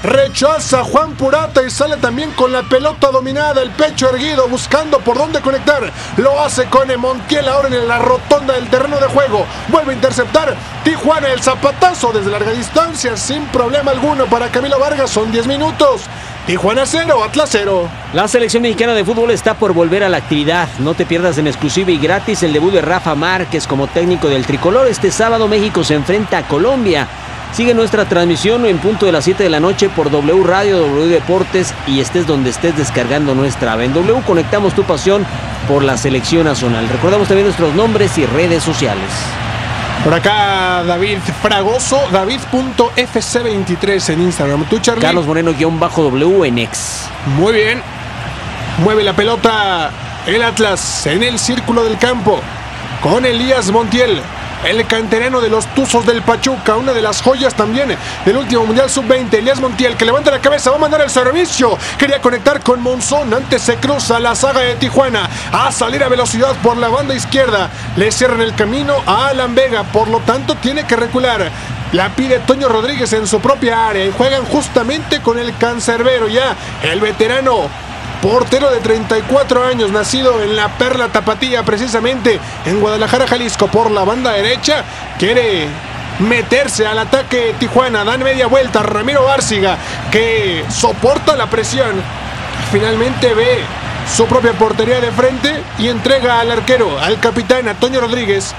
rechaza Juan Purata y sale también con la pelota dominada, el pecho erguido, buscando por dónde conectar. Lo hace con Montiel ahora en la rotonda del terreno de juego. Vuelve a interceptar Tijuana, el zapatazo desde larga distancia, sin problema alguno para Camilo Vargas. Son 10 minutos. Tijuana 0, Atlas 0. La selección mexicana de fútbol está por volver a la actividad. No te pierdas en exclusiva y gratis el debut de Rafa Márquez como técnico del tricolor. Este sábado México se enfrenta a Colombia. Sigue nuestra transmisión en punto de las 7 de la noche por W Radio, W Deportes y estés donde estés descargando nuestra app. En W conectamos tu pasión por la selección nacional. Recordamos también nuestros nombres y redes sociales. Por acá David Fragoso, David.fc23 en Instagram. ¿Tú, Charlie? Carlos Moreno_W en X. Muy bien. Mueve la pelota el Atlas en el círculo del campo con Elías Montiel, el canterano de los Tuzos del Pachuca, una de las joyas también del último Mundial Sub-20. Elías Montiel, que levanta la cabeza, va a mandar el servicio. Quería conectar con Monzón, antes se cruza la saga de Tijuana a salir a velocidad por la banda izquierda. Le cierran el camino a Alan Vega, por lo tanto tiene que recular. La pide Toño Rodríguez en su propia área y juegan justamente con el cancerbero ya, el veterano portero de 34 años, nacido en la Perla Tapatía, precisamente en Guadalajara, Jalisco, por la banda derecha. Quiere meterse al ataque Tijuana, dan media vuelta. Ramiro Bárciga, que soporta la presión, finalmente ve su propia portería de frente y entrega al arquero, al capitán, a Toño Rodríguez.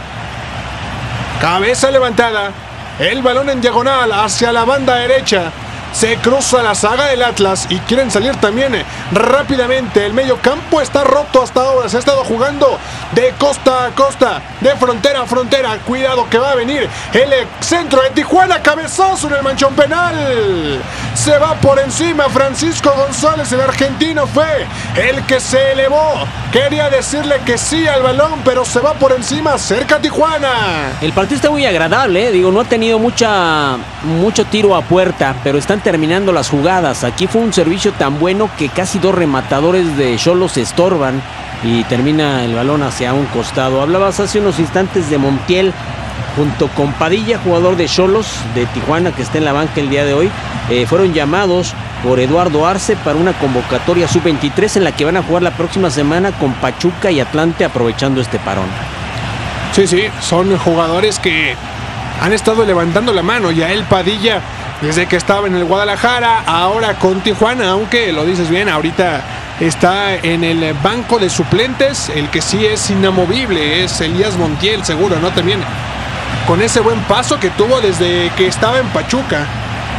Cabeza levantada, el balón en diagonal hacia la banda derecha. Se cruza la saga del Atlas y quieren salir también rápidamente. El medio campo está roto hasta ahora. Se ha estado jugando de costa a costa, de frontera a frontera. Cuidado que va a venir el centro de Tijuana. Cabezazo en el manchón penal. Se va por encima Francisco González. El argentino fue el que se elevó. Quería decirle que sí al balón, pero se va por encima. Cerca Tijuana. El partido está muy agradable, Digo, no ha tenido mucho tiro a puerta, pero están terminando las jugadas. Aquí fue un servicio tan bueno que casi dos rematadores de Xolos se estorban y termina el balón hacia un costado. Hablabas hace unos instantes de Montiel junto con Padilla, jugador de Xolos de Tijuana, que está en la banca el día de hoy. Fueron llamados por Eduardo Arce para una convocatoria sub-23 en la que van a jugar la próxima semana con Pachuca y Atlante, aprovechando este parón. Sí, son jugadores que han estado levantando la mano. Ya el Padilla, desde que estaba en el Guadalajara, ahora con Tijuana, aunque lo dices bien, ahorita está en el banco de suplentes. El que sí es inamovible es Elías Montiel, seguro, ¿no? También con ese buen paso que tuvo desde que estaba en Pachuca.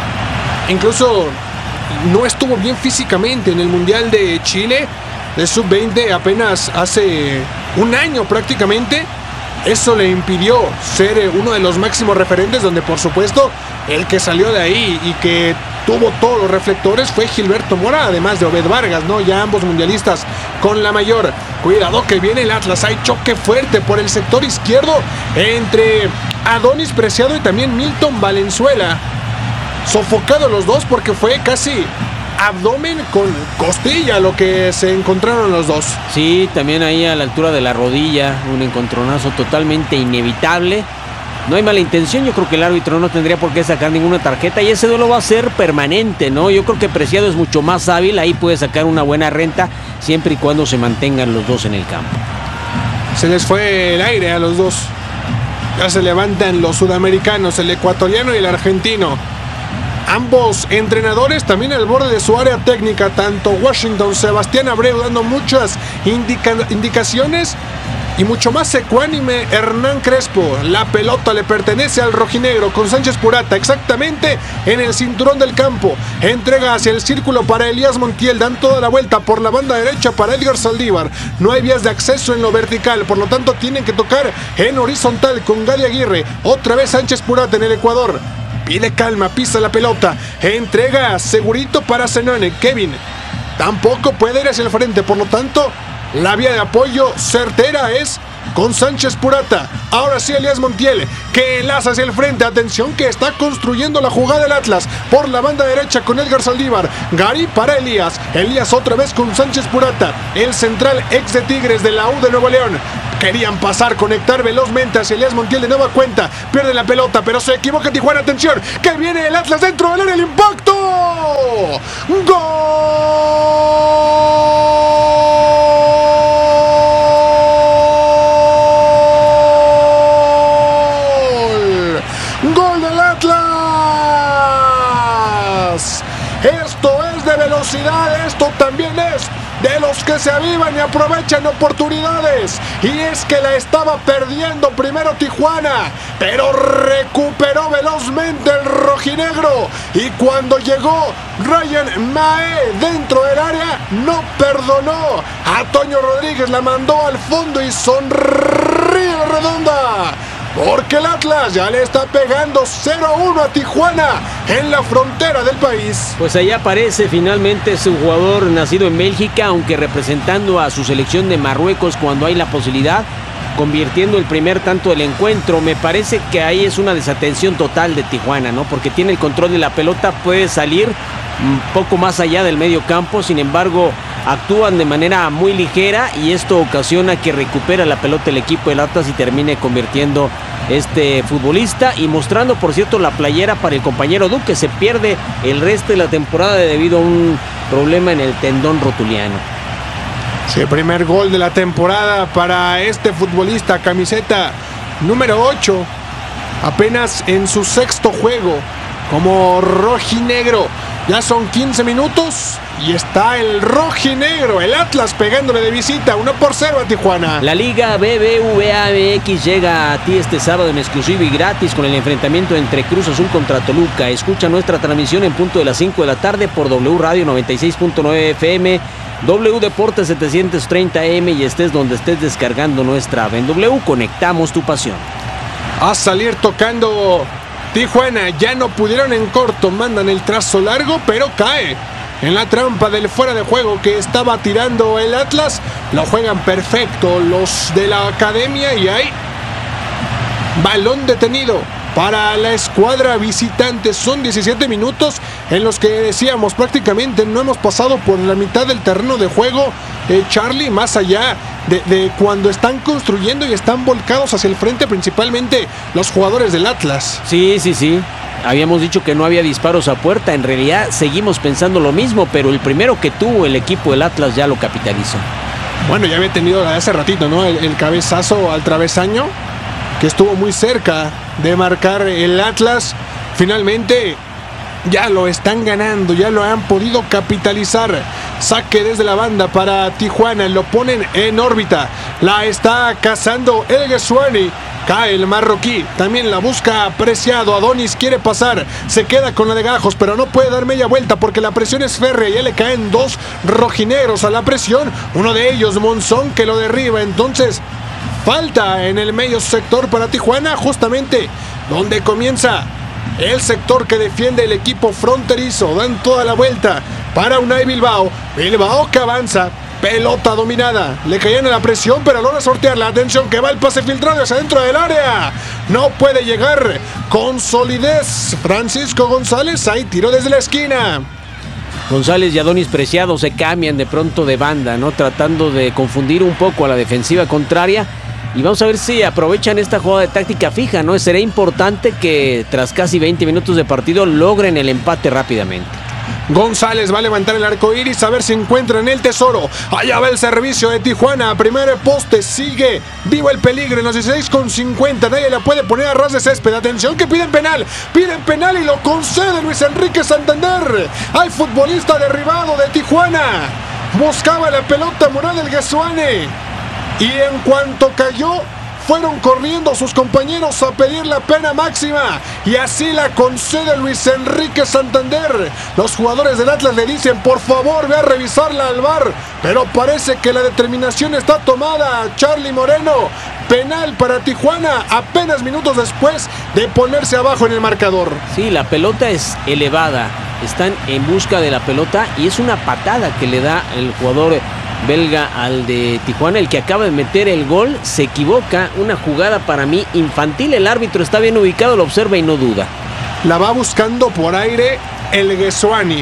Incluso no estuvo bien físicamente en el Mundial de Chile, de Sub-20, apenas hace un año prácticamente. Eso le impidió ser uno de los máximos referentes, donde por supuesto el que salió de ahí y que tuvo todos los reflectores fue Gilberto Mora, además de Obed Vargas, ¿no? Ya ambos mundialistas con la mayor. Cuidado que viene el Atlas, hay choque fuerte por el sector izquierdo entre Adonis Preciado y también Milton Valenzuela. Sofocados los dos porque fue casi abdomen con costilla lo que se encontraron los dos. Sí, también ahí a la altura de la rodilla, un encontronazo totalmente inevitable. No hay mala intención, yo creo que el árbitro no tendría por qué sacar ninguna tarjeta y ese duelo va a ser permanente, ¿no? Yo creo que Preciado es mucho más hábil, ahí puede sacar una buena renta siempre y cuando se mantengan los dos en el campo. Se les fue el aire a los dos. Ya se levantan los sudamericanos, el ecuatoriano y el argentino. Ambos entrenadores también al borde de su área técnica, tanto Washington, Sebastián Abreu dando muchas indicaciones y mucho más ecuánime Hernán Crespo. La pelota le pertenece al rojinegro con Sánchez Purata exactamente en el cinturón del campo. Entrega hacia el círculo para Elías Montiel, dan toda la vuelta por la banda derecha para Edgar Saldívar. No hay vías de acceso en lo vertical, por lo tanto tienen que tocar en horizontal con Gadi Aguirre. Otra vez Sánchez Purata en el Ecuador. Pide calma, pisa la pelota, entrega segurito para Zenone. Kevin tampoco puede ir hacia el frente, por lo tanto la vía de apoyo certera es con Sánchez Purata. Ahora sí Elías Montiel, que enlaza hacia el frente. Atención que está construyendo la jugada del Atlas por la banda derecha con Edgar Saldívar. Gary para Elías. Elías otra vez con Sánchez Purata, el central ex de Tigres de la U de Nuevo León. Querían pasar, conectar velozmente hacia Elías Montiel de nueva cuenta. Pierde la pelota, pero se equivoca Tijuana. Atención, que viene el Atlas dentro del área. ¡El impacto! Atlas. Esto es de velocidad, esto también es de los que se avivan y aprovechan oportunidades. Y es que la estaba perdiendo primero Tijuana, pero recuperó velozmente el rojinegro. Y cuando llegó Ryan Mae dentro del área, no perdonó. A Toño Rodríguez la mandó al fondo y sonríe redonda. Porque el Atlas ya le está pegando 0-1 a Tijuana en la frontera del país. Pues allá aparece finalmente su jugador nacido en Bélgica, aunque representando a su selección de Marruecos cuando hay la posibilidad, convirtiendo el primer tanto del encuentro. Me parece que ahí es una desatención total de Tijuana, ¿no? Porque tiene el control de la pelota, puede salir un poco más allá del medio campo, sin embargo actúan de manera muy ligera y esto ocasiona que recupera la pelota el equipo del Atlas y termine convirtiendo este futbolista y mostrando, por cierto, la playera para el compañero Duque. Se pierde el resto de la temporada debido a un problema en el tendón rotuliano. Sí, primer gol de la temporada para este futbolista, camiseta número 8, apenas en su sexto juego como rojinegro. Ya son 15 minutos y está el rojinegro, el Atlas, pegándole de visita 1-0 a Tijuana. La Liga BBVA MX llega a ti este sábado en exclusivo y gratis con el enfrentamiento entre Cruz Azul contra Toluca. Escucha nuestra transmisión en punto de las 5 de la tarde por W Radio 96.9 FM, W Deportes 730M y estés donde estés descargando nuestra app. En W conectamos tu pasión. A salir tocando Tijuana, ya no pudieron en corto, mandan el trazo largo, pero cae en la trampa del fuera de juego que estaba tirando el Atlas. Lo juegan perfecto los de la academia y hay balón detenido para la escuadra visitante. Son 17 minutos en los que decíamos prácticamente no hemos pasado por la mitad del terreno de juego, Charlie, más allá de cuando están construyendo y están volcados hacia el frente, principalmente los jugadores del Atlas. Sí. Habíamos dicho que no había disparos a puerta. En realidad seguimos pensando lo mismo, pero el primero que tuvo el equipo del Atlas ya lo capitalizó. Bueno, ya había tenido hace ratito, ¿no? El cabezazo al travesaño, que estuvo muy cerca de marcar el Atlas. Finalmente ya lo están ganando, ya lo han podido capitalizar. Saque desde la banda para Tijuana, lo ponen en órbita. La está cazando el Gesuani. Cae el marroquí, también la busca Preciado. Adonis quiere pasar, se queda con la de Gajos, pero no puede dar media vuelta porque la presión es férrea. Ya le caen dos rojinegros a la presión. Uno de ellos, Monzón, que lo derriba. Entonces falta en el medio sector para Tijuana, justamente donde comienza el sector que defiende el equipo fronterizo. Dan toda la vuelta para Unai Bilbao. Bilbao que avanza. Pelota dominada, le caían a la presión, pero logra sortear la atención que va el pase filtrado hacia dentro del área. No puede llegar con solidez Francisco González, ahí tiro desde la esquina. González y Adonis Preciado se cambian de pronto de banda, ¿no? Tratando de confundir un poco a la defensiva contraria. Y vamos a ver si aprovechan esta jugada de táctica fija, ¿no? Será importante que tras casi 20 minutos de partido logren el empate rápidamente. González va a levantar el arco iris a ver si encuentran el tesoro. Allá va el servicio de Tijuana. Primer poste, sigue vivo el peligro en los 16:50. Nadie la puede poner a ras de césped. Atención que piden penal y lo concede Luis Enrique Santander. Hay futbolista derribado de Tijuana. Buscaba la pelota Morán del Gesuani. Y en cuanto cayó, fueron corriendo sus compañeros a pedir la pena máxima y así la concede Luis Enrique Santander. Los jugadores del Atlas le dicen por favor ve a revisarla al VAR, pero parece que la determinación está tomada. Charlie Moreno, penal para Tijuana apenas minutos después de ponerse abajo en el marcador. Sí, la pelota es elevada, están en busca de la pelota y es una patada que le da el jugador belga al de Tijuana, el que acaba de meter el gol. Se equivoca, una jugada para mí infantil. El árbitro está bien ubicado, lo observa y no duda. La va buscando por aire el Gesuani.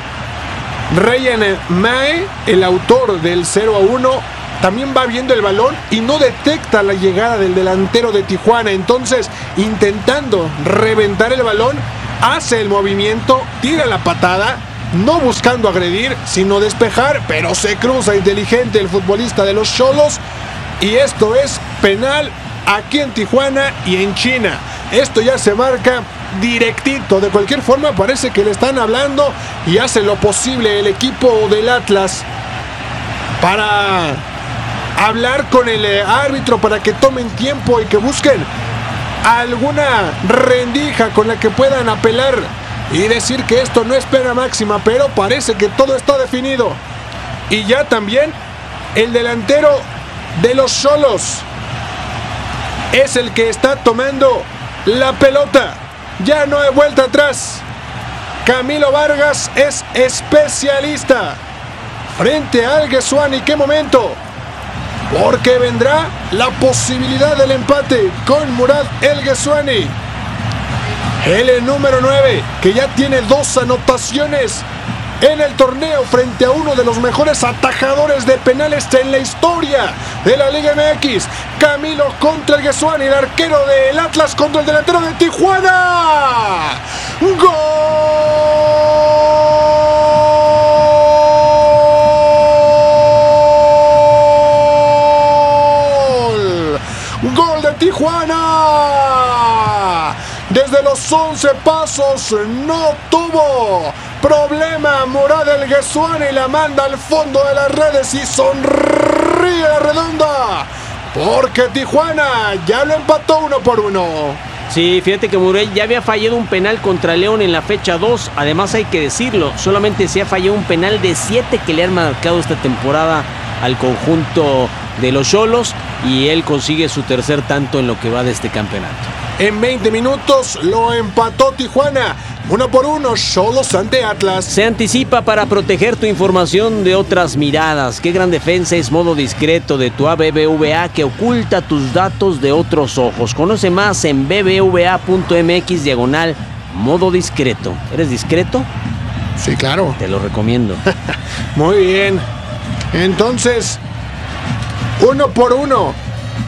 Ryan Mae, el autor del 0-1, también va viendo el balón y no detecta la llegada del delantero de Tijuana. Entonces, intentando reventar el balón, hace el movimiento, tira la patada, no buscando agredir, sino despejar, pero se cruza inteligente el futbolista de los Xolos. Y esto es penal aquí en Tijuana y en China. esto ya se marca directito. De cualquier forma parece que le están hablando y hace lo posible el equipo del Atlas para hablar con el árbitro para que tomen tiempo y que busquen alguna rendija con la que puedan apelar y decir que esto no es pena máxima, pero parece que todo está definido. Y ya también el delantero de los Xolos es el que está tomando la pelota. Ya no hay vuelta atrás. Camilo Vargas es especialista frente a Alguersuari. ¿Qué momento? Porque vendrá la posibilidad del empate con Murad Alguersuari. El número 9, que ya tiene 2 anotaciones en el torneo frente a uno de los mejores atajadores de penales en la historia de la Liga MX. Camilo contra Alguersuari, el arquero del Atlas contra el delantero de Tijuana. ¡Gol! ¡Gol de Tijuana! Desde los 11 pasos no tuvo problema Murad Alguersuari, la manda al fondo de las redes y sonríe la redonda, porque Tijuana ya lo empató 1-1. Sí, fíjate que Murad ya había fallado un penal contra León en la fecha 2. Además hay que decirlo, solamente se ha fallado un penal de 7 que le han marcado esta temporada al conjunto de los Xolos, y él consigue su tercer tanto en lo que va de este campeonato. En 20 minutos lo empató Tijuana, 1-1, Xolos ante Atlas. Se anticipa para proteger tu información de otras miradas. Qué gran defensa es Modo Discreto de tu BBVA, que oculta tus datos de otros ojos. Conoce más en bbva.mx/Modo Discreto. ¿Eres discreto? Sí, claro. Te lo recomiendo. Muy bien. Entonces, 1-1.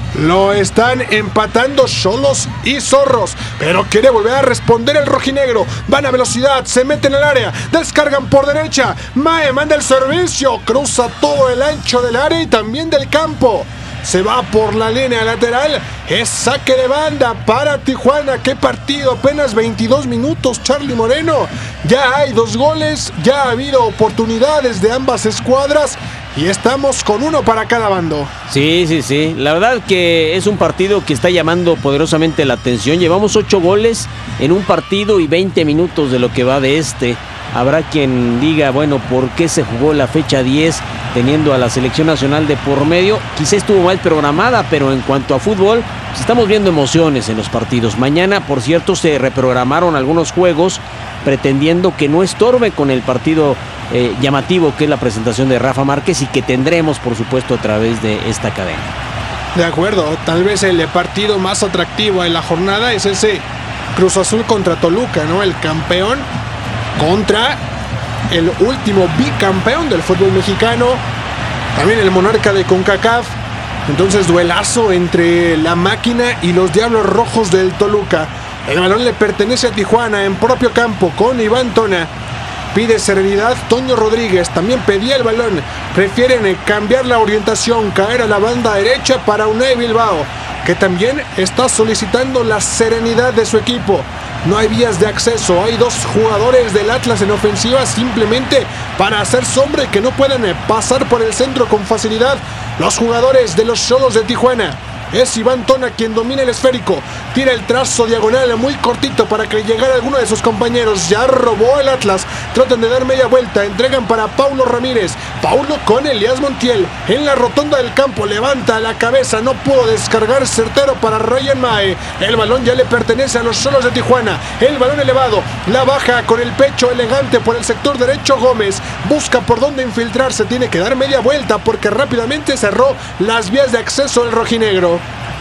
Lo están empatando Xolos y Zorros, pero quiere volver a responder el rojinegro. Van a velocidad, se meten al área, descargan por derecha. Mae manda el servicio, cruza todo el ancho del área y también del campo. Se va por la línea lateral. Es saque de banda para Tijuana. ¡Qué partido! Apenas 22 minutos, Charlie Moreno. Ya hay 2 goles, ya ha habido oportunidades de ambas escuadras y estamos con 1 para cada bando. Sí. La verdad que es un partido que está llamando poderosamente la atención. Llevamos 8 goles en un partido y 20 minutos de lo que va de este. Habrá quien diga, bueno, ¿por qué se jugó la fecha 10 teniendo a la selección nacional de por medio? Quizá estuvo mal programada, pero en cuanto a fútbol, pues estamos viendo emociones en los partidos. Mañana, por cierto, se reprogramaron algunos juegos pretendiendo que no estorbe con el partido llamativo que es la presentación de Rafa Márquez, y que tendremos, por supuesto, a través de esta cadena. De acuerdo, tal vez el partido más atractivo de la jornada es ese Cruz Azul contra Toluca, ¿no? El campeón contra el último bicampeón del fútbol mexicano, también el monarca de CONCACAF. Entonces, duelazo entre la máquina y los Diablos Rojos del Toluca. El balón le pertenece a Tijuana en propio campo con Iván Tona. Pide serenidad Toño Rodríguez, también pedía el balón. Prefieren cambiar la orientación, caer a la banda derecha para Unai Bilbao, que también está solicitando la serenidad de su equipo. No hay vías de acceso, hay 2 jugadores del Atlas en ofensiva simplemente para hacer sombra y que no pueden pasar por el centro con facilidad los jugadores de los Xolos de Tijuana. Es Iván Tona quien domina el esférico, tira el trazo diagonal muy cortito para que llegara alguno de sus compañeros. Ya robó el Atlas, tratan de dar media vuelta, entregan para Paulo Ramírez. Paulo con Elías Montiel en la rotonda del campo, levanta la cabeza, no pudo descargar, certero para Ryan Mae. El balón ya le pertenece a los Xolos de Tijuana, el balón elevado, la baja con el pecho elegante por el sector derecho. Gómez busca por dónde infiltrarse, tiene que dar media vuelta porque rápidamente cerró las vías de acceso del rojinegro.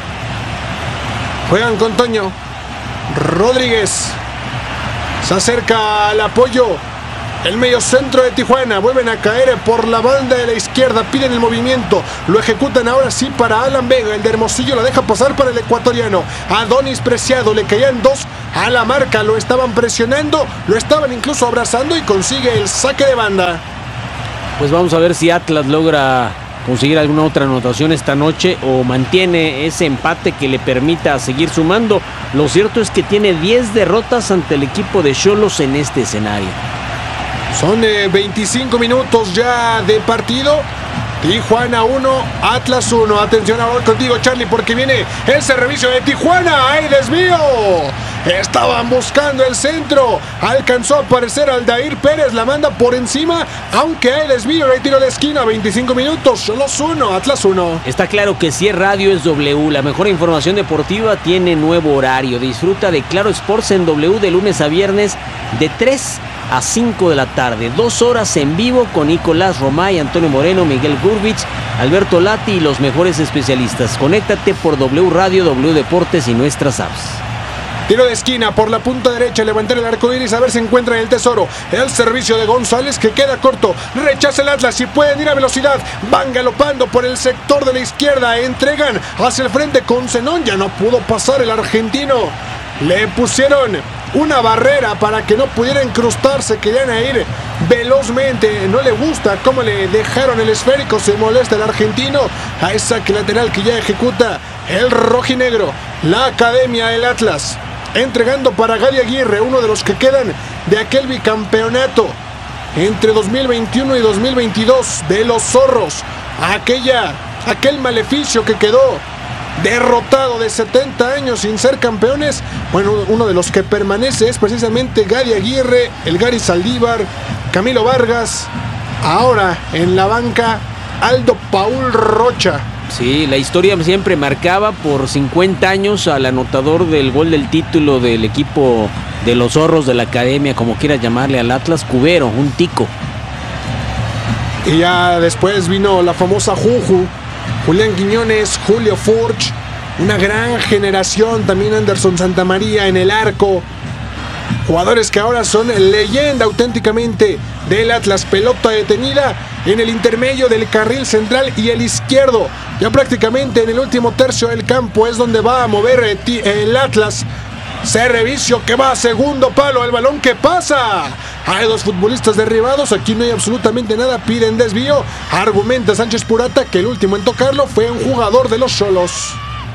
Juegan con Toño Rodríguez, se acerca al apoyo el mediocentro de Tijuana, vuelven a caer por la banda de la izquierda, piden el movimiento, lo ejecutan ahora sí para Alan Vega, el de Hermosillo la deja pasar para el ecuatoriano. Adonis Preciado, le caían 2 a la marca, lo estaban presionando, lo estaban incluso abrazando y consigue el saque de banda. Pues vamos a ver si Atlas logra conseguir alguna otra anotación esta noche o mantiene ese empate que le permita seguir sumando. Lo cierto es que tiene 10 derrotas ante el equipo de Xolos en este escenario. Son 25 minutos ya de partido. Tijuana 1, Atlas 1. Atención ahora contigo, Charlie, porque viene el servicio de Tijuana. ¡Hay desvío! Estaban buscando el centro. Alcanzó a aparecer Aldair Pérez. La manda por encima, aunque hay desvío. Hay tiro de esquina. 25 minutos. Xolos 1, Atlas 1. Está claro que si es radio es W. La mejor información deportiva tiene nuevo horario. Disfruta de Claro Sports en W de lunes a viernes de 3 a 5 de la tarde, 2 horas en vivo con Nicolás Romay, Antonio Moreno, Miguel Gurbich, Alberto Lati y los mejores especialistas. Conéctate por W Radio, W Deportes y nuestras apps. Tiro de esquina por la punta derecha, levantar el arco iris a ver si encuentra el tesoro. El servicio de González que queda corto, rechaza el Atlas y pueden ir a velocidad. Van galopando por el sector de la izquierda, entregan hacia el frente con Zenón. Ya no pudo pasar el argentino. Le pusieron una barrera para que no pudiera incrustarse, querían ir velozmente. No le gusta cómo le dejaron el esférico, se molesta el argentino. A esa lateral que ya ejecuta el rojinegro, la academia del Atlas, entregando para Gadi Aguirre, uno de los que quedan de aquel bicampeonato entre 2021 y 2022 de los zorros. Aquel maleficio que quedó derrotado de 70 años sin ser campeones. Bueno, uno de los que permanece es precisamente Gadi Aguirre, el Gary Saldívar, Camilo Vargas. Ahora en la banca, Aldo Paul Rocha. Sí, la historia siempre marcaba por 50 años al anotador del gol del título del equipo de los zorros de la academia, como quieras llamarle al Atlas, Cubero, un tico. Y ya después vino la famosa Juju, Julián Quiñones, Julio Furch, una gran generación, también Anderson Santamaría en el arco. Jugadores que ahora son leyenda auténticamente del Atlas. Pelota detenida en el intermedio del carril central y el izquierdo. Ya prácticamente en el último tercio del campo es donde va a mover el Atlas. Servicio que va a segundo palo, el balón que pasa. Hay dos futbolistas derribados, aquí no hay absolutamente nada, piden desvío. Argumenta Sánchez Purata que el último en tocarlo fue un jugador de los Xolos.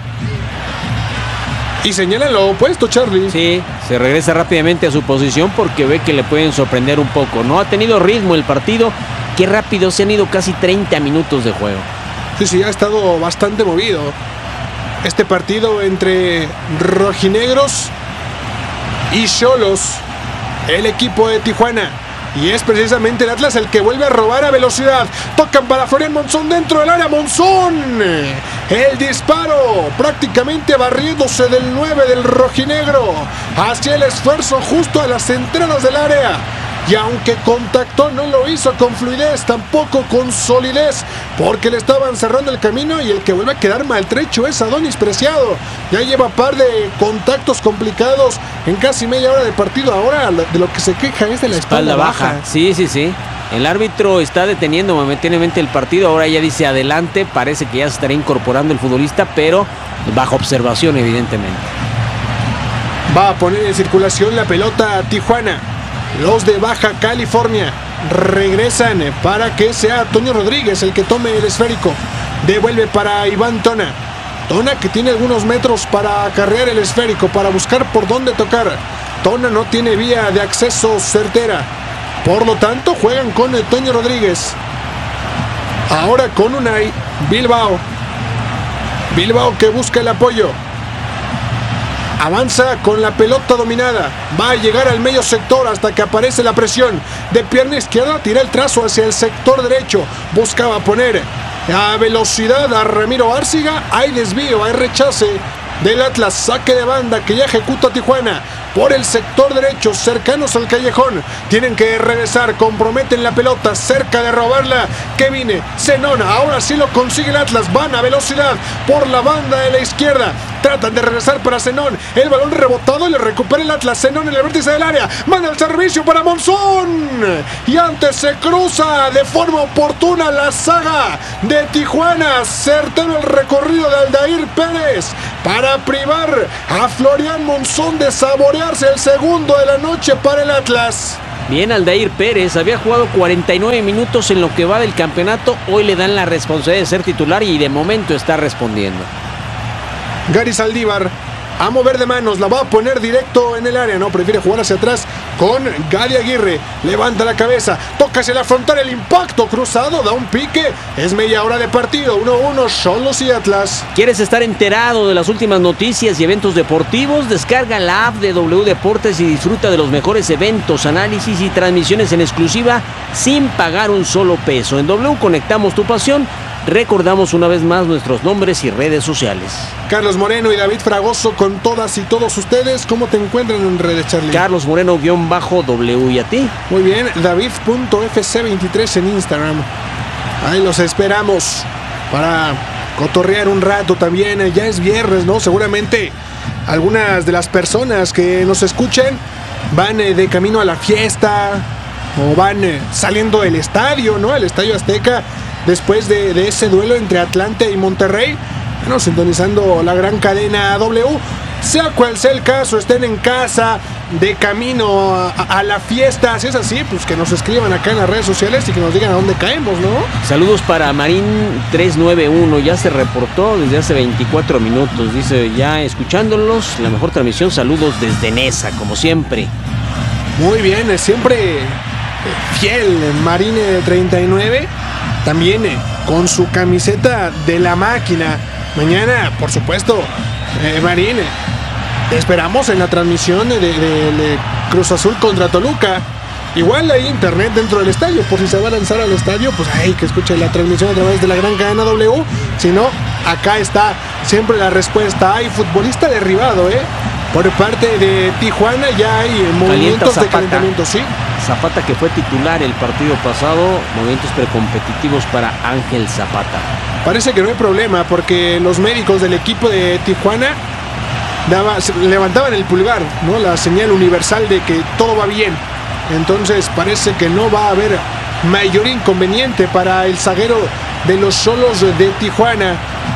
Y señalan lo opuesto, Charlie. Sí, se regresa rápidamente a su posición porque ve que le pueden sorprender un poco. No ha tenido ritmo el partido, qué rápido se han ido casi 30 minutos de juego. Sí, ha estado bastante movido este partido entre rojinegros y Xolos, el equipo de Tijuana. Y es precisamente el Atlas el que vuelve a robar a velocidad. Tocan para Florian Monzón dentro del área. Monzón, el disparo prácticamente barriéndose del 9 del rojinegro. Hacia el esfuerzo justo a las entradas del área. Y aunque contactó, no lo hizo con fluidez, tampoco con solidez, porque le estaban cerrando el camino. Y el que vuelve a quedar maltrecho es Adonis Preciado. Ya lleva par de contactos complicados en casi media hora de partido. Ahora de lo que se queja es de la espalda baja. Sí. El árbitro está deteniendo momentáneamente el partido. Ahora ya dice adelante. Parece que ya se estará incorporando el futbolista, pero bajo observación evidentemente. Va a poner en circulación la pelota a Tijuana. Los de Baja California regresan para que sea Toño Rodríguez el que tome el esférico. Devuelve para Iván Tona. Tona que tiene algunos metros para acarrear el esférico, para buscar por dónde tocar. Tona no tiene vía de acceso certera. Por lo tanto, juegan con Toño Rodríguez. Ahora con Unai Bilbao. Bilbao que busca el apoyo. Avanza con la pelota dominada. Va a llegar al medio sector hasta que aparece la presión. De pierna izquierda tira el trazo hacia el sector derecho. Buscaba poner a velocidad a Ramiro Árciga. Hay desvío, hay rechace del Atlas. Saque de banda que ya ejecuta Tijuana. Por el sector derecho, cercanos al callejón. Tienen que regresar, comprometen la pelota, cerca de robarla. Kevin Zenón, ahora sí lo consigue el Atlas. Van a velocidad por la banda de la izquierda. Tratan de regresar para Zenón. El balón rebotado y le recupera el Atlas. Zenón en el vértice del área. Manda el servicio para Monzón. Y antes se cruza de forma oportuna la saga de Tijuana. Certero el recorrido de Aldair Pérez para privar a Florian Monzón de saborearse el segundo de la noche para el Atlas. Bien, Aldair Pérez había jugado 49 minutos en lo que va del campeonato. Hoy le dan la responsabilidad de ser titular y de momento está respondiendo. Gary Saldívar a mover de manos, la va a poner directo en el área, no, prefiere jugar hacia atrás con Gadi Aguirre, levanta la cabeza, toca hacia la frontal, el impacto cruzado, da un pique, es media hora de partido, 1-1, Xolos y Atlas. ¿Quieres estar enterado de las últimas noticias y eventos deportivos? Descarga la app de W Deportes y disfruta de los mejores eventos, análisis y transmisiones en exclusiva sin pagar un solo peso. En W conectamos tu pasión. Recordamos una vez más nuestros nombres y redes sociales. Carlos Moreno y David Fragoso con todas y todos ustedes. ¿Cómo te encuentran en redes, Charlie? Carlos Moreno_W. ¿Y a ti? Muy bien, David.fc23 en Instagram. Ahí los esperamos para cotorrear un rato también. Ya es viernes, ¿no? Seguramente algunas de las personas que nos escuchen van de camino a la fiesta o van saliendo del estadio, ¿no? El Estadio Azteca. Después de ese duelo entre Atlante y Monterrey, bueno, sintonizando la gran cadena W, sea cual sea el caso, estén en casa, de camino a la fiesta, si es así, pues que nos escriban acá en las redes sociales y que nos digan a dónde caemos, ¿no? Saludos para Marín391, ya se reportó desde hace 24 minutos, dice, ya escuchándolos, la mejor transmisión, saludos desde Nesa, como siempre. Muy bien, siempre fiel Marín39. También con su camiseta de la máquina. Mañana, por supuesto, Marín, esperamos en la transmisión de Cruz Azul contra Toluca. Igual hay internet dentro del estadio, por si se va a lanzar al estadio, pues ahí que escuche la transmisión a través de la gran cadena W. Si no, acá está siempre la respuesta. Hay futbolista derribado, por parte de Tijuana ya hay movimientos de calentamiento, ¿sí? Zapata, que fue titular el partido pasado, movimientos precompetitivos para Ángel Zapata. Parece que no hay problema porque los médicos del equipo de Tijuana levantaban el pulgar, ¿no? La señal universal de que todo va bien. Entonces parece que no va a haber mayor inconveniente para el zaguero de los Xolos de Tijuana.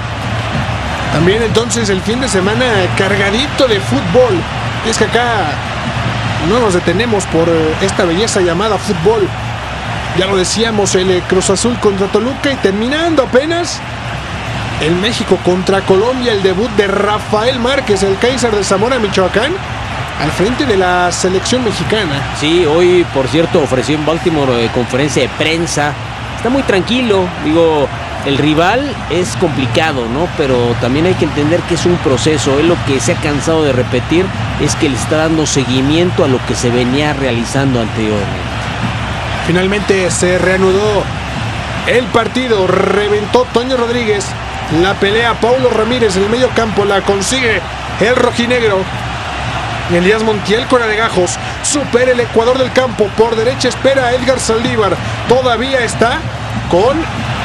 También entonces el fin de semana cargadito de fútbol. Es que acá no nos detenemos por esta belleza llamada fútbol. Ya lo decíamos, el Cruz Azul contra Toluca y terminando apenas el México contra Colombia, el debut de Rafael Márquez, el Kaiser de Zamora, Michoacán, al frente de la selección mexicana. Sí, hoy por cierto ofreció en Baltimore conferencia de prensa. Está muy tranquilo, digo, el rival es complicado, ¿no? Pero también hay que entender que es un proceso. Él lo que se ha cansado de repetir es que le está dando seguimiento a lo que se venía realizando anteriormente. Finalmente se reanudó el partido, reventó Toño Rodríguez, la pelea Paulo Ramírez en el medio campo, la consigue el rojinegro. Elías Montiel con alegajos, supera el ecuador del campo, por derecha espera a Edgar Saldívar, todavía está con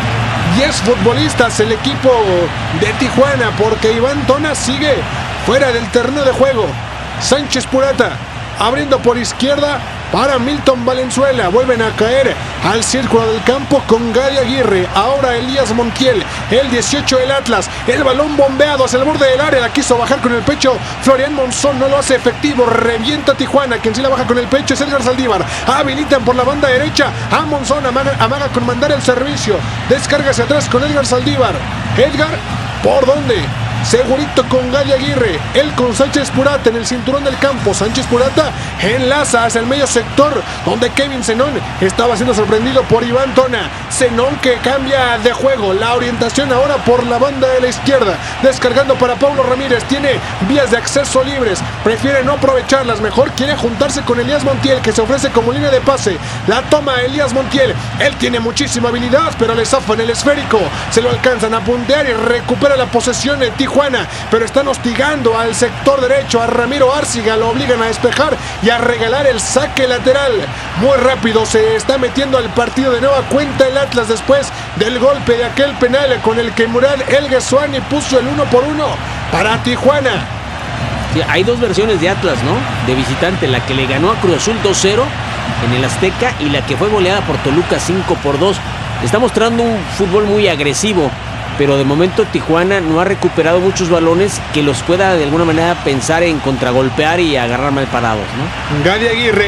10 futbolistas el equipo de Tijuana, porque Iván Tona sigue fuera del terreno de juego. Sánchez Purata abriendo por izquierda para Milton Valenzuela, vuelven a caer al círculo del campo con Gadi Aguirre, ahora Elías Montiel, el 18 del Atlas, el balón bombeado hacia el borde del área, la quiso bajar con el pecho Florian Monzón, no lo hace efectivo, revienta Tijuana, quien sí la baja con el pecho es Edgar Saldívar, habilitan por la banda derecha a Monzón, amaga con mandar el servicio, descarga hacia atrás con Edgar Saldívar, Edgar, ¿por dónde? Segurito con Gadi Aguirre, él con Sánchez Purata en el cinturón del campo. Sánchez Purata enlaza hacia el medio sector donde Kevin Zenón estaba siendo sorprendido por Iván Tona. Zenón que cambia de juego, la orientación ahora por la banda de la izquierda, descargando para Paulo Ramírez, tiene vías de acceso libres, prefiere no aprovecharlas, mejor quiere juntarse con Elías Montiel, que se ofrece como línea de pase, la toma Elías Montiel, él tiene muchísima habilidad, pero le zafan el esférico, se lo alcanzan a puntear y recupera la posesión de Tijuana, pero están hostigando al sector derecho, a Ramiro Árciga, lo obligan a despejar y a regalar el saque lateral. Muy rápido se está metiendo al partido de nueva cuenta el Atlas después del golpe de aquel penal con el que Murad El Guesuani puso el 1-1 para Tijuana. Sí, hay dos versiones de Atlas, ¿no? De visitante, la que le ganó a Cruz Azul 2-0 en el Azteca y la que fue goleada por Toluca 5-2. Está mostrando un fútbol muy agresivo, pero de momento Tijuana no ha recuperado muchos balones que los pueda de alguna manera pensar en contragolpear y agarrar mal parados, ¿no? Gadi Aguirre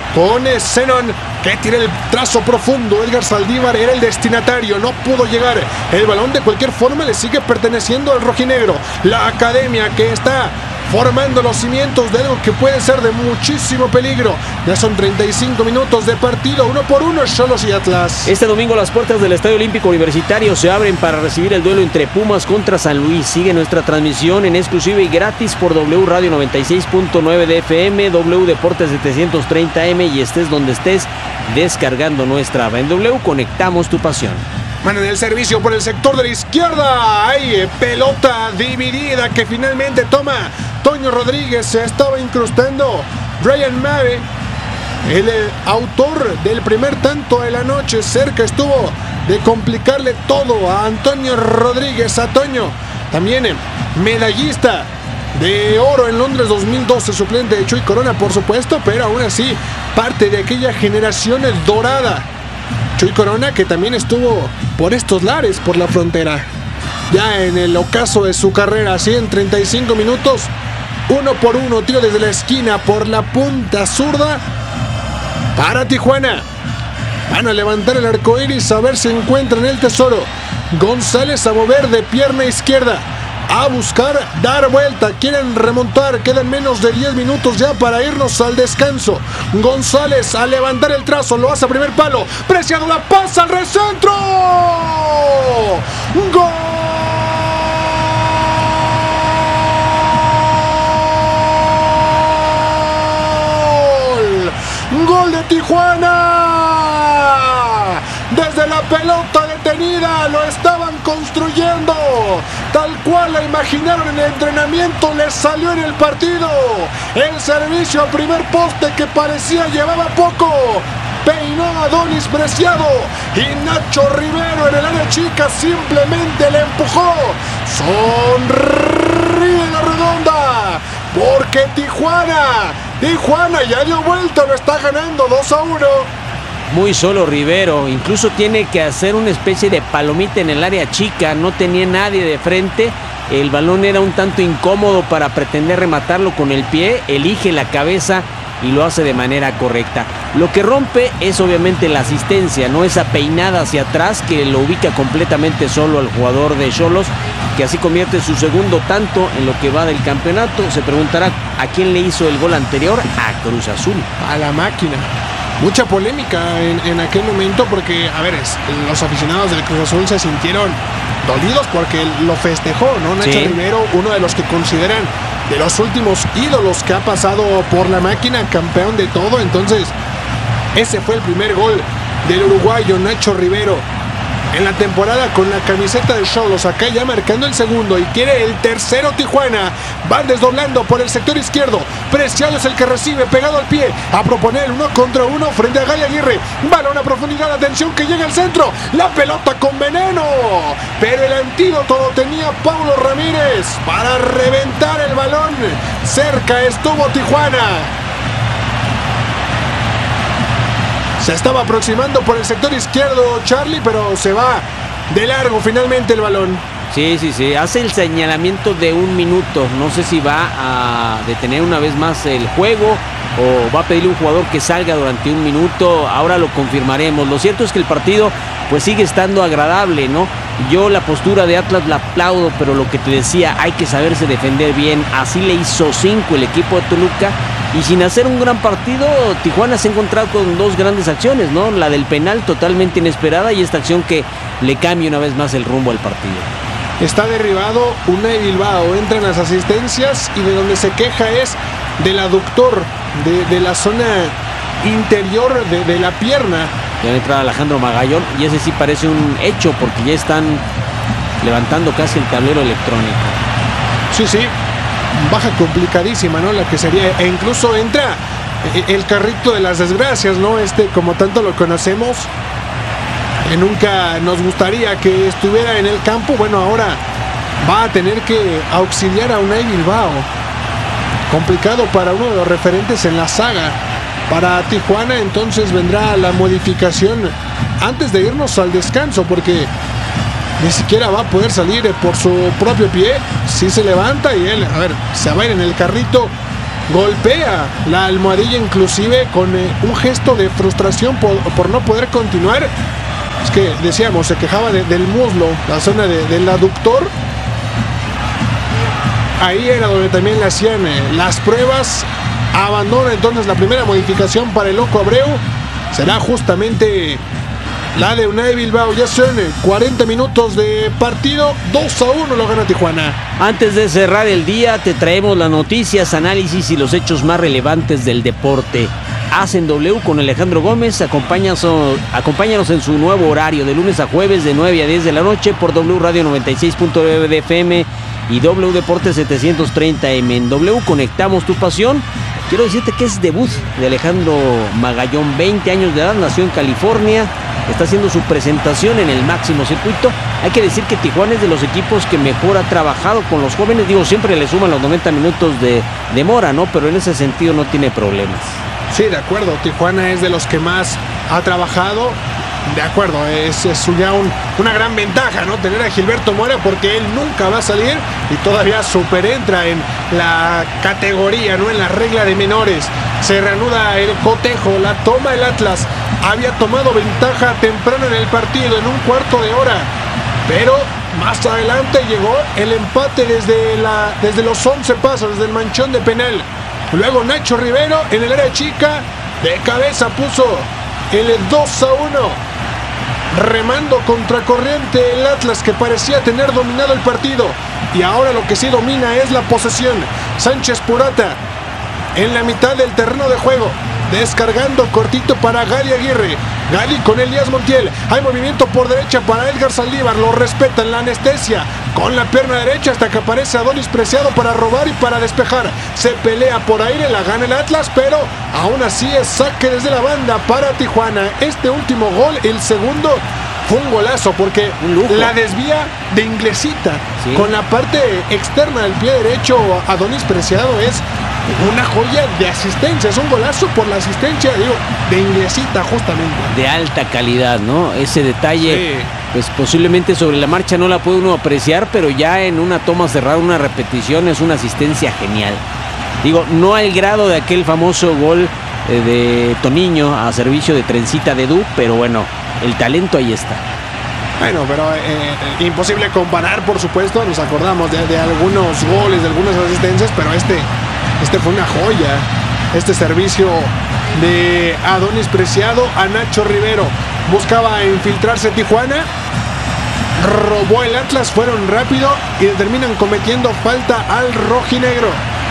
con Zenón, que tira el trazo profundo. Edgar Saldívar era el destinatario, no pudo llegar. El balón de cualquier forma le sigue perteneciendo al rojinegro. La academia que está formando los cimientos de algo que puede ser de muchísimo peligro. Ya son 35 minutos de partido, 1-1, Xolos y Atlas. Este domingo las puertas del Estadio Olímpico Universitario se abren para recibir el duelo entre Pumas contra San Luis. Sigue nuestra transmisión en exclusiva y gratis por W Radio 96.9 de FM, W Deportes 730M y estés donde estés descargando nuestra app. En W conectamos tu pasión. Mano en el servicio por el sector de la izquierda. Hay pelota dividida que finalmente toma Toño Rodríguez. Se estaba incrustando Brian Mave, el autor del primer tanto de la noche. Cerca estuvo de complicarle todo a Antonio Rodríguez. A Toño, también medallista de oro en Londres 2012, suplente de Chuy Corona, por supuesto, pero aún así parte de aquella generación dorada. Chuy Corona, que también estuvo por estos lares, por la frontera, ya en el ocaso de su carrera. Así en 35 minutos, 1-1, tiro desde la esquina por la punta zurda para Tijuana. Van a levantar el arcoíris a ver si encuentran el tesoro. González a mover de pierna izquierda, a buscar dar vuelta, quieren remontar, quedan menos de 10 minutos ya para irnos al descanso. González a levantar el trazo, lo hace a primer palo, Preciado la pasa al recentro, ¡gol! ¡Gol de Tijuana! Desde la pelota detenida lo estaban construyendo, tal cual la imaginaron en el entrenamiento, les salió en el partido. El servicio al primer poste que parecía llevaba poco, peinó a Adonis Preciado y Nacho Rivero en el área chica simplemente le empujó. Sonríe la redonda, porque Tijuana ya dio vuelta, lo está ganando 2-1. Muy solo Rivero, incluso tiene que hacer una especie de palomita en el área chica, no tenía nadie de frente, el balón era un tanto incómodo para pretender rematarlo con el pie, elige la cabeza y lo hace de manera correcta. Lo que rompe es obviamente la asistencia, no esa peinada hacia atrás que lo ubica completamente solo al jugador de Xolos, que así convierte su segundo tanto en lo que va del campeonato. Se preguntará a quién le hizo el gol anterior, a Cruz Azul. A la máquina. Mucha polémica en aquel momento porque, a ver, los aficionados del Cruz Azul se sintieron dolidos porque lo festejó, ¿no? Nacho Rivero, uno de los que consideran de los últimos ídolos que ha pasado por la máquina, campeón de todo. Entonces, ese fue el primer gol del uruguayo Nacho Rivero en la temporada con la camiseta de Xolos. Acá ya marcando el segundo y quiere el tercero Tijuana. Van desdoblando por el sector izquierdo. Preciado es el que recibe pegado al pie a proponer 1 contra 1 frente a Gali Aguirre. Balón a profundidad, atención que llega al centro. La pelota con veneno, pero el antídoto lo tenía Paulo Ramírez para reventar el balón. Cerca estuvo Tijuana. Se estaba aproximando por el sector izquierdo Charlie, pero se va de largo finalmente el balón. Sí, hace el señalamiento de 1 minuto. No sé si va a detener una vez más el juego o va a pedirle a un jugador que salga durante 1 minuto. Ahora lo confirmaremos. Lo cierto es que el partido pues sigue estando agradable, ¿no? Yo la postura de Atlas la aplaudo, pero lo que te decía, hay que saberse defender bien. Así le hizo 5 el equipo de Toluca. Y sin hacer un gran partido, Tijuana se ha encontrado con 2 grandes acciones, ¿no? La del penal totalmente inesperada y esta acción que le cambia una vez más el rumbo al partido. Está derribado Unai Bilbao, entran las asistencias y de donde se queja es del aductor, de la zona interior de la pierna. Ya entra Alejandro Magallón y ese sí parece un hecho porque ya están levantando casi el tablero electrónico. Sí, baja complicadísima, ¿no? La que sería, e incluso entra el carrito de las desgracias, ¿no? Como tanto lo conocemos, nunca nos gustaría que estuviera en el campo. Bueno, ahora va a tener que auxiliar a Unai Bilbao. Complicado para uno de los referentes en la saga. Para Tijuana entonces vendrá la modificación antes de irnos al descanso, porque ni siquiera va a poder salir por su propio pie. Si se levanta y él, se va a ir en el carrito golpea la almohadilla inclusive con un gesto de frustración por no poder continuar. Es que decíamos, se quejaba del muslo, la zona del aductor. Ahí era donde también le hacían las pruebas. Abandona entonces la primera modificación para el Loco Abreu. Será justamente la de Unai Bilbao. Ya son 40 minutos de partido. 2-1 lo gana Tijuana. Antes de cerrar el día, te traemos las noticias, análisis y los hechos más relevantes del deporte. Hacen W con Alejandro Gómez. Acompáñanos en su nuevo horario de lunes a jueves de 9 a 10 de la noche por W Radio 96.9 de FM y W Deportes 730M. En W conectamos tu pasión. Quiero decirte que es debut de Alejandro Magallón, 20 años de edad, nació en California, está haciendo su presentación en el máximo circuito. Hay que decir que Tijuana es de los equipos que mejor ha trabajado con los jóvenes. Digo, siempre le suman los 90 minutos de demora, ¿no? Pero en ese sentido no tiene problemas. Sí, de acuerdo. Tijuana es de los que más ha trabajado. De acuerdo, es ya una gran ventaja, ¿no? Tener a Gilberto Mora, porque él nunca va a salir y todavía superentra en la categoría, ¿no? En la regla de menores. Se reanuda el cotejo, la toma el Atlas. Había tomado ventaja temprano en el partido, en un cuarto de hora. Pero más adelante llegó el empate desde los 11 pasos, desde el manchón de penal. Luego Nacho Rivero en el área chica, de cabeza puso el 2-1. Remando contracorriente el Atlas, que parecía tener dominado el partido. Y ahora lo que sí domina es la posesión. Sánchez Purata en la mitad del terreno de juego, descargando cortito para Gadi Aguirre. Gadi con Elías Montiel. Hay movimiento por derecha para Edgar Saldívar. Lo respetan, la anestesia con la pierna derecha hasta que aparece Adonis Preciado para robar y para despejar. Se pelea por aire, la gana el Atlas, pero aún así es saque desde la banda para Tijuana. Este último gol, el segundo, fue un golazo porque la desvía de Inglesita. Sí. Con la parte externa del pie derecho, Adonis Preciado es una joya de asistencia. Es un golazo por la asistencia, digo, de Inglesita justamente. De alta calidad, ¿no? Ese detalle, sí. Pues posiblemente sobre la marcha no la puede uno apreciar, pero ya en una toma cerrada, una repetición, es una asistencia genial. Digo, no al grado de aquel famoso gol de Toniño a servicio de Trencita de Edu, pero bueno, el talento ahí está. Bueno, pero imposible comparar, por supuesto. Nos acordamos de algunos goles, de algunas asistencias, pero este fue una joya. Este servicio de Adonis Preciado a Nacho Rivero. Buscaba infiltrarse Tijuana. Robó el Atlas, fueron rápido y terminan cometiendo falta al rojinegro.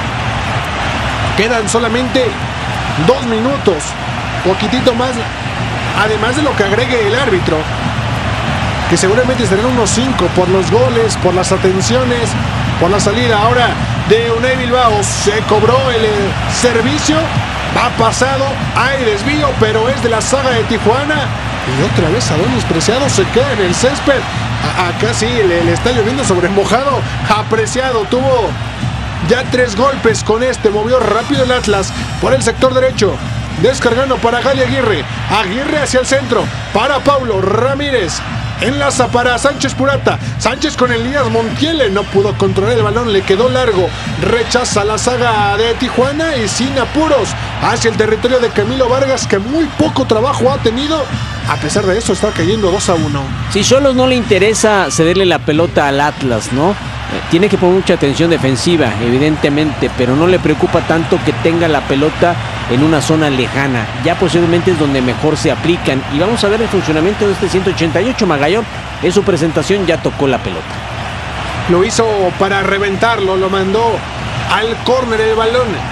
Quedan solamente 2 minutos, poquitito más, además de lo que agregue el árbitro, que seguramente serán unos 5 por los goles, por las atenciones, por la salida ahora de Unai Bilbao. Se cobró el servicio, va pasado, hay desvío, pero es de la saga de Tijuana. Y otra vez Adonis Preciado se queda en el césped. Acá sí le está lloviendo sobre mojado. Apreciado, tuvo ya 3 golpes con este. Movió rápido el Atlas por el sector derecho, descargando para Gadi Aguirre. Aguirre hacia el centro para Paulo Ramírez. Enlaza para Sánchez Purata. Sánchez con Elías Montiel. No pudo controlar el balón, le quedó largo. Rechaza la saga de Tijuana y sin apuros hacia el territorio de Camilo Vargas, que muy poco trabajo ha tenido. A pesar de eso está cayendo 2-1. Si Xolos no le interesa cederle la pelota al Atlas, ¿no? Tiene que poner mucha atención defensiva, evidentemente, pero no le preocupa tanto que tenga la pelota en una zona lejana. Ya posiblemente es donde mejor se aplican. Y vamos a ver el funcionamiento de este 188. Magallón en su presentación ya tocó la pelota. Lo hizo para reventarlo, lo mandó al córner el balón.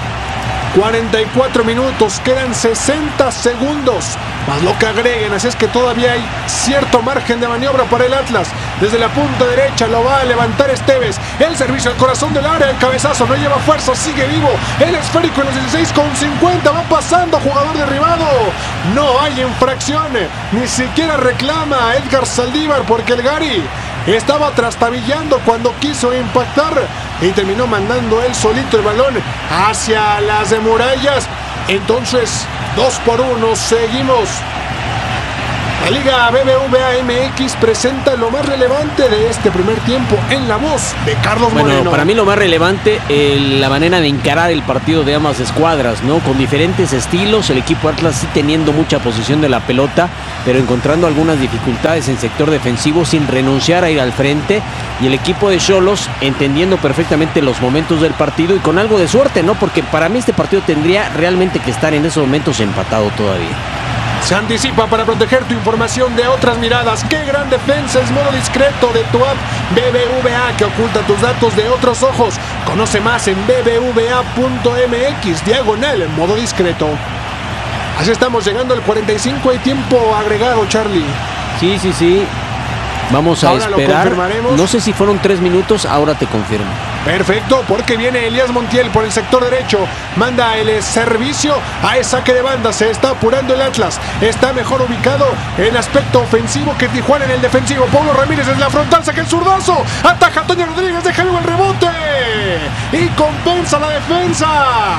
44 minutos, quedan 60 segundos más lo que agreguen, así es que todavía hay cierto margen de maniobra para el Atlas. Desde la punta derecha lo va a levantar Esteves, el servicio al corazón del área, el cabezazo no lleva fuerza, sigue vivo, el esférico en los 16,50, va pasando, jugador derribado, no hay infracción, ni siquiera reclama Edgar Saldívar porque el Gary estaba trastabillando cuando quiso impactar y terminó mandando él solito el balón hacia las murallas. Entonces 2-1, seguimos La Liga BBVA MX presenta lo más relevante de este primer tiempo en la voz de Carlos Moreno. Para mí lo más relevante, la manera de encarar el partido de ambas escuadras, ¿no? Con diferentes estilos, el equipo Atlas sí teniendo mucha posesión de la pelota, pero encontrando algunas dificultades en sector defensivo sin renunciar a ir al frente, y el equipo de Xolos entendiendo perfectamente los momentos del partido y con algo de suerte, ¿no? Porque para mí este partido tendría realmente que estar en esos momentos empatado todavía. Se anticipa para proteger tu información de otras miradas. ¡Qué gran defensa! Es modo discreto de tu app BBVA que oculta tus datos de otros ojos. Conoce más en bbva.mx /modo discreto. Así estamos llegando al 45 y tiempo agregado, Charlie. Sí. Vamos a ahora esperar. No sé si fueron 3 minutos, ahora te confirmo. Perfecto, porque viene Elías Montiel por el sector derecho. Manda el servicio a saque de banda. Se está apurando el Atlas. Está mejor ubicado en aspecto ofensivo que Tijuana en el defensivo. Pablo Ramírez es la frontal, saca el zurdazo. Ataja Toño Rodríguez, deja vivo el rebote. Y compensa la defensa.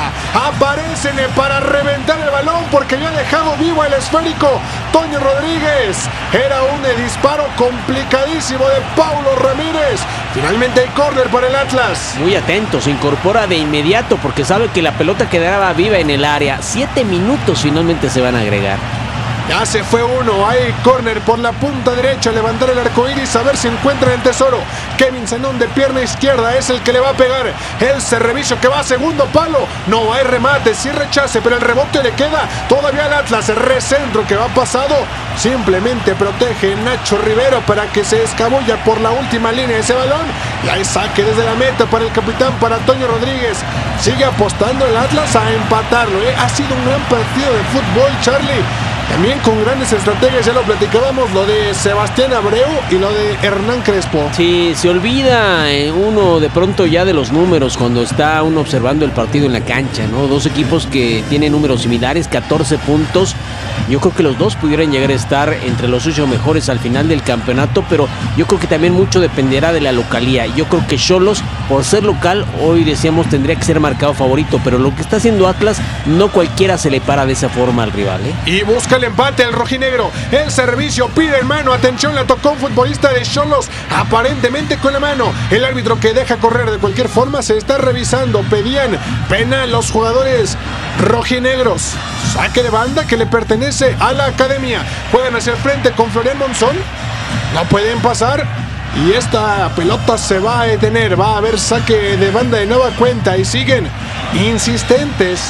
Aparecen para reventar el balón porque había dejado vivo el esférico Toño Rodríguez. Era un disparo complicadísimo de Pablo Ramírez. Finalmente hay córner para el Atlas. Muy atento, se incorpora de inmediato porque sabe que la pelota quedará viva en el área. 7 minutos finalmente se van a agregar. Ya se fue uno, hay córner por la punta derecha, levantar el arco iris, a ver si encuentran el tesoro. Kevin Zenón de pierna izquierda es el que le va a pegar. El servicio que va a segundo palo, no hay remate, sí rechace, pero el rebote le queda todavía al Atlas. El recentro que va pasado, simplemente protege Nacho Rivero para que se escabulla por la última línea ese balón. Y hay saque desde la meta para el capitán, para Toño Rodríguez. Sigue apostando el Atlas a empatarlo, Ha sido un gran partido de fútbol, Charlie. También con grandes estrategias, ya lo platicábamos, lo de Sebastián Abreu y lo de Hernán Crespo. Sí, se olvida uno de pronto ya de los números cuando está uno observando el partido en la cancha, ¿no? Dos equipos que tienen números similares, 14 puntos. Yo creo que los dos pudieran llegar a estar entre los 8 mejores al final del campeonato, pero yo creo que también mucho dependerá de la localía. Yo creo que Xolos, por ser local, hoy decíamos tendría que ser marcado favorito, pero lo que está haciendo Atlas, no cualquiera se le para de esa forma al rival, Y busca el empate el rojinegro. El servicio pide en mano. Atención, la tocó un futbolista de Xolos, aparentemente con la mano. El árbitro que deja correr de cualquier forma se está revisando. Pedían penal los jugadores rojinegros. Saque de banda que le pertenece a la academia. Juegan hacia el frente con Florian Monzón. No pueden pasar. Y esta pelota se va a detener. Va a haber saque de banda de nueva cuenta. Y siguen insistentes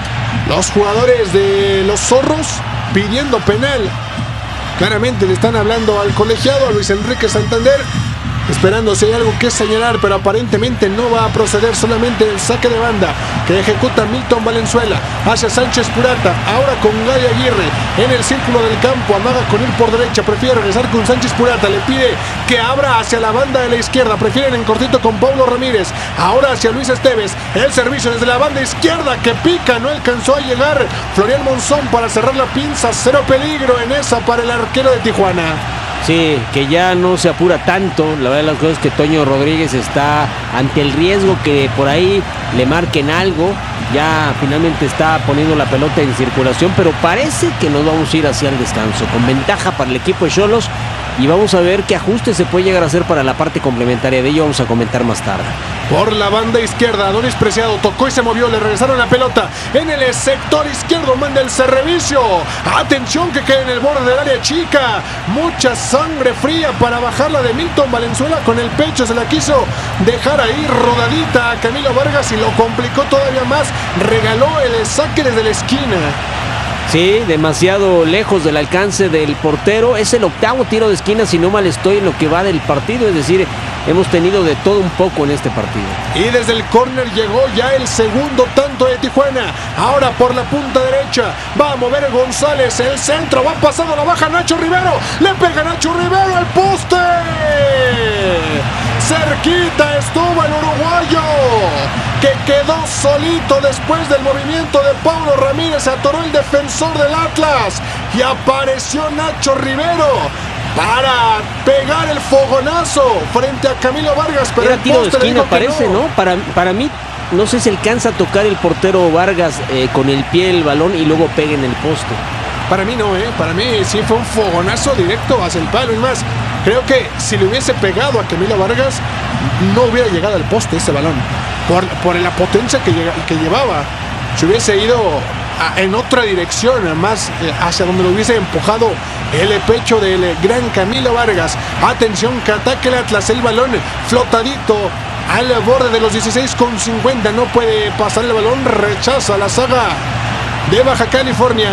los jugadores de los zorros pidiendo penal. Claramente le están hablando al colegiado, a Luis Enrique Santander, esperando si hay algo que señalar, pero aparentemente no va a proceder. Solamente el saque de banda que ejecuta Milton Valenzuela hacia Sánchez Purata, ahora con Gay Aguirre en el círculo del campo, amaga con ir por derecha, prefiere regresar con Sánchez Purata, le pide que abra hacia la banda de la izquierda, prefieren en cortito con Pablo Ramírez, ahora hacia Luis Esteves, el servicio desde la banda izquierda que pica, no alcanzó a llegar Florian Monzón para cerrar la pinza. Cero peligro en esa para el arquero de Tijuana. Sí, que ya no se apura tanto. La verdad de las cosas es que Toño Rodríguez está ante el riesgo que por ahí le marquen algo. Ya finalmente está poniendo la pelota en circulación, pero parece que nos vamos a ir hacia el descanso, con ventaja para el equipo de Xolos. Y vamos a ver qué ajuste se puede llegar a hacer para la parte complementaria de ello. Vamos a comentar más tarde. Por la banda izquierda, Adonis Preciado tocó y se movió, le regresaron la pelota en el sector izquierdo, manda el servicio. Atención que queda en el borde del área chica. Mucha sangre fría para bajarla de Milton Valenzuela con el pecho. Se la quiso dejar ahí rodadita a Camilo Vargas y lo complicó todavía más. Regaló el saque desde la esquina. Sí, demasiado lejos del alcance del portero. Es el 8º tiro de esquina, si no mal estoy, en lo que va del partido. Es decir, hemos tenido de todo un poco en este partido. Y desde el córner llegó ya el segundo tanto de Tijuana. Ahora por la punta derecha va a mover González. El centro va pasando, la baja Nacho Rivero. Le pega Nacho Rivero al poste. Cerquita estuvo el uruguayo, que quedó solito después del movimiento de Pablo Ramírez. Se atoró el defensor del Atlas y apareció Nacho Rivero para pegar el fogonazo frente a Camilo Vargas. Pero era tiro de esquina, parece, ¿no? Para mí, no sé si alcanza a tocar el portero Vargas con el pie el balón y luego pega en el poste. Para mí no, para mí sí fue un fogonazo directo hacia el palo. Y más, creo que si le hubiese pegado a Camilo Vargas, no hubiera llegado al poste ese balón. Por la potencia que llevaba. Se hubiese ido en otra dirección, más hacia donde lo hubiese empujado el pecho del gran Camilo Vargas. Atención que ataque el Atlas, el balón flotadito al borde de los 16,50. No puede pasar el balón, rechaza la saga de Baja California.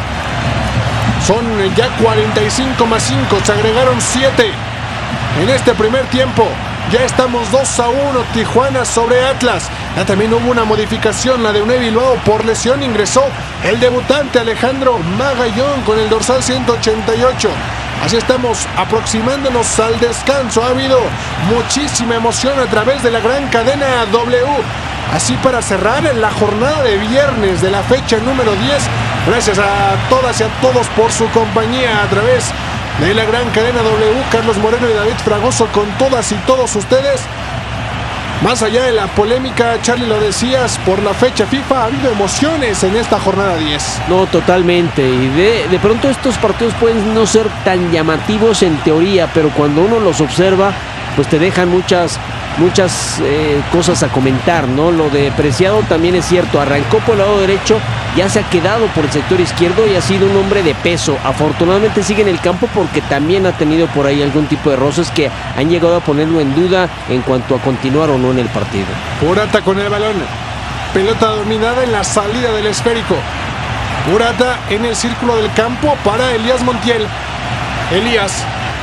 Son ya 45 más 5, se agregaron 7 en este primer tiempo. Ya estamos 2-1, Tijuana sobre Atlas. Ya también hubo una modificación, la de Unai Bilbao por lesión. Ingresó el debutante Alejandro Magallón con el dorsal 188. Así estamos aproximándonos al descanso. Ha habido muchísima emoción a través de la gran cadena W. Así para cerrar la jornada de viernes de la fecha número 10. Gracias a todas y a todos por su compañía a través de la gran cadena W. Carlos Moreno y David Fragoso con todas y todos ustedes. Más allá de la polémica, Charlie, lo decías, por la fecha FIFA ha habido emociones en esta jornada 10. No, totalmente. Y de pronto estos partidos pueden no ser tan llamativos en teoría, pero cuando uno los observa, pues te dejan muchas cosas a comentar, ¿no? Lo de Preciado también es cierto, arrancó por el lado derecho, ya se ha quedado por el sector izquierdo y ha sido un hombre de peso. Afortunadamente sigue en el campo porque también ha tenido por ahí algún tipo de roces que han llegado a ponerlo en duda en cuanto a continuar o no en el partido. Purata con el balón, pelota dominada en la salida del esférico. Purata en el círculo del campo para Elías Montiel. Elías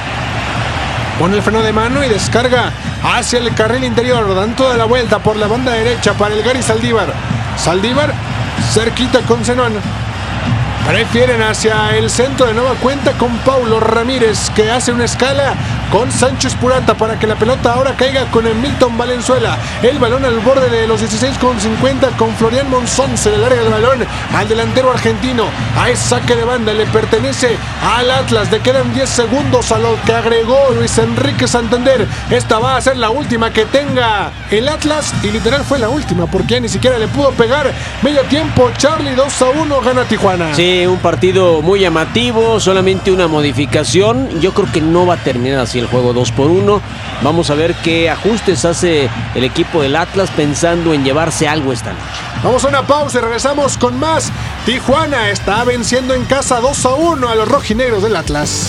pone el freno de mano y descarga hacia el carril interior. Dan toda la vuelta por la banda derecha para el Gary Saldívar. Saldívar cerquita con Zenón. Prefieren hacia el centro de nueva cuenta con Paulo Ramírez, que hace una escala con Sánchez Purata para que la pelota ahora caiga con el Milton Valenzuela. El balón al borde de los 16,50 con Florian Monzón. Se le larga el balón al delantero argentino. A ese saque de banda le pertenece al Atlas. Le quedan 10 segundos a lo que agregó Luis Enrique Santander. Esta va a ser la última que tenga el Atlas, y literal fue la última porque ya ni siquiera le pudo pegar. Medio tiempo, Charlie, 2-1, gana Tijuana. Sí, un partido muy llamativo, solamente una modificación. Yo creo que no va a terminar así el juego 2-1. Vamos a ver qué ajustes hace el equipo del Atlas pensando en llevarse algo esta noche. Vamos a una pausa y regresamos con más. Tijuana está venciendo en casa 2-1 a los rojinegros del Atlas.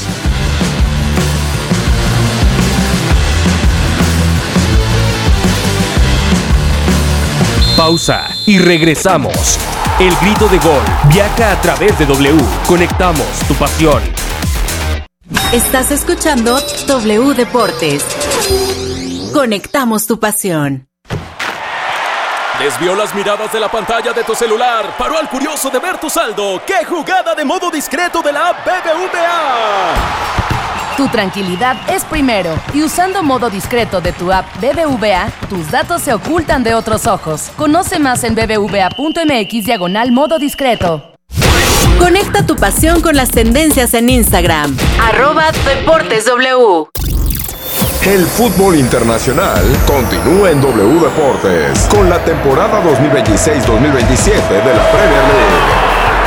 Pausa y regresamos. El grito de gol viaja a través de W. Conectamos tu pasión. Estás escuchando W Deportes. Conectamos tu pasión. Desvió las miradas de la pantalla de tu celular. Paró al curioso de ver tu saldo. ¡Qué jugada de modo discreto de la app BBVA! Tu tranquilidad es primero, y usando modo discreto de tu app BBVA, tus datos se ocultan de otros ojos. Conoce más en bbva.mx/modo discreto. Conecta tu pasión con las tendencias en Instagram. @DeportesW. El fútbol internacional continúa en W Deportes con la temporada 2026-2027 de la Premier League.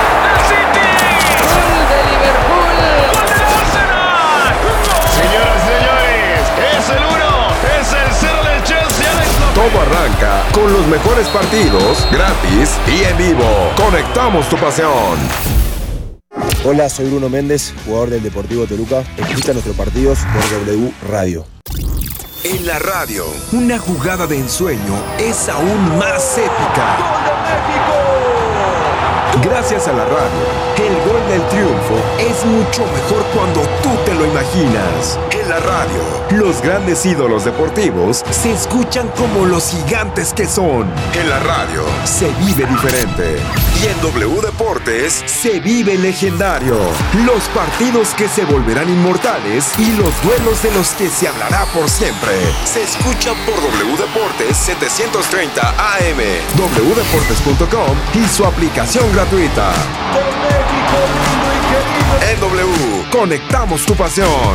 Todo arranca con los mejores partidos, gratis y en vivo. Conectamos tu pasión. Hola, soy Bruno Méndez, jugador del Deportivo Toluca. Escucha nuestros partidos por W Radio. En la radio, una jugada de ensueño es aún más épica. ¡Gol de México! Gracias a la radio, el gol del triunfo es mucho mejor cuando tú te lo imaginas. En la radio, los grandes ídolos deportivos se escuchan como los gigantes que son. En la radio, se vive diferente. Y en W Deportes, se vive legendario. Los partidos que se volverán inmortales y los duelos de los que se hablará por siempre. Se escuchan por W Deportes 730 AM, wdeportes.com y su aplicación gratuita. En W, conectamos tu pasión.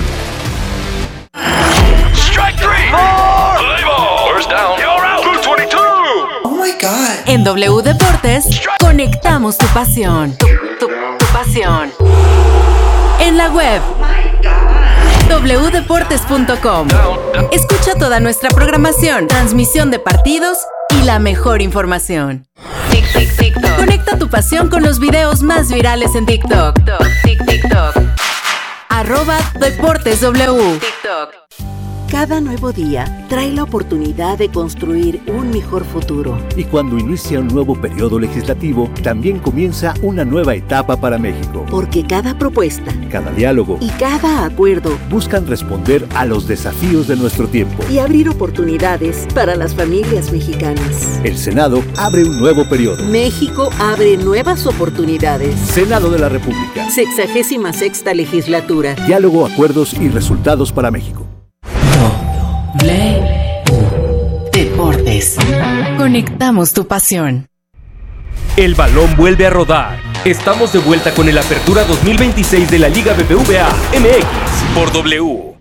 Strike three. First down. You're out. 22. Oh my God. En W Deportes, conectamos tu pasión. Tu pasión. información. En la web wdeportes.com. Escucha toda nuestra programación, transmisión de partidos y la mejor información. TikTok. Conecta tu pasión con los videos más virales en TikTok. TikTok. @DeportesW. TikTok. Cada nuevo día trae la oportunidad de construir un mejor futuro. Y cuando inicia un nuevo periodo legislativo, también comienza una nueva etapa para México. Porque cada propuesta, cada diálogo y cada acuerdo buscan responder a los desafíos de nuestro tiempo y abrir oportunidades para las familias mexicanas. El Senado abre un nuevo periodo. México abre nuevas oportunidades. Senado de la República. 66ª legislatura. Diálogo, acuerdos y resultados para México. Deportes. Conectamos tu pasión. El balón vuelve a rodar. Estamos de vuelta con el Apertura 2026 de la Liga BBVA MX por W.